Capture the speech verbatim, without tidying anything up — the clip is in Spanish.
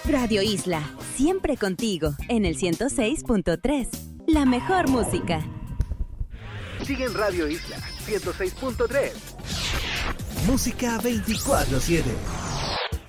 Radio Isla, siempre contigo, en el ciento seis punto tres. La mejor música. Sigue en Radio Isla, ciento seis punto tres. Música veinticuatro siete.